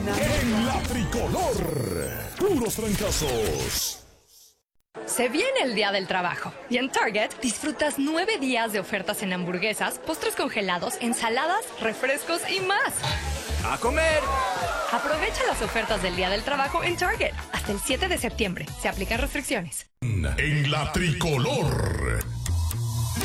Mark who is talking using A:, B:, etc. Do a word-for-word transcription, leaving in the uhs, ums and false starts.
A: En la tricolor, puros trancazos.
B: Se viene el Día del Trabajo y en Target disfrutas nueve días de ofertas en hamburguesas, postres congelados, ensaladas, refrescos y más.
C: ¡A comer!
B: Aprovecha las ofertas del Día del Trabajo en Target hasta el siete de septiembre. Se aplican restricciones.
A: En la tricolor.